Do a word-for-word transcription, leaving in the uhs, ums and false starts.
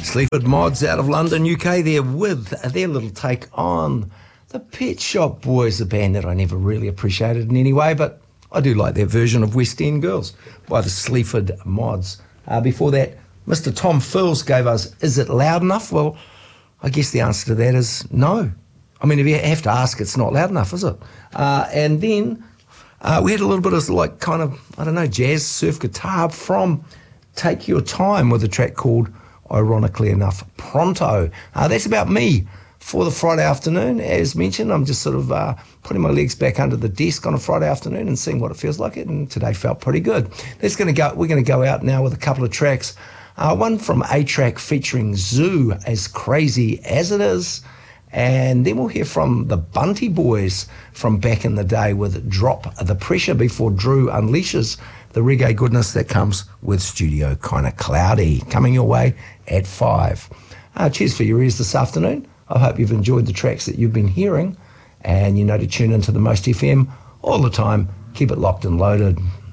Sleaford Mods out of London, U K, there with their little take on the Pet Shop Boys, a band that I never really appreciated in any way, but I do like their version of West End Girls by the Sleaford Mods. Uh, before that, Mister Tom Furls gave us Is It Loud Enough? Well, I guess the answer to that is no. I mean, if you have to ask, it's not loud enough, is it? Uh, and then uh, we had a little bit of like kind of, I don't know, jazz, surf guitar from Take Your Time with a track called, ironically enough, Pronto. Uh, that's about me for the Friday afternoon. As mentioned, I'm just sort of uh, putting my legs back under the desk on a Friday afternoon and seeing what it feels like. It, and today felt pretty good. Let's gonna go. We're going to go out now with a couple of tracks. Uh, one from A-Track featuring Zoo, As Crazy As It Is. And then we'll hear from the Bunty Boys from back in the day with Drop the Pressure before Drew unleashes the reggae goodness that comes with Studio Kinda Cloudy, coming your way at five. Uh, cheers for your ears this afternoon. I hope you've enjoyed the tracks that you've been hearing, and you know to tune into the Most F M all the time. Keep it locked and loaded.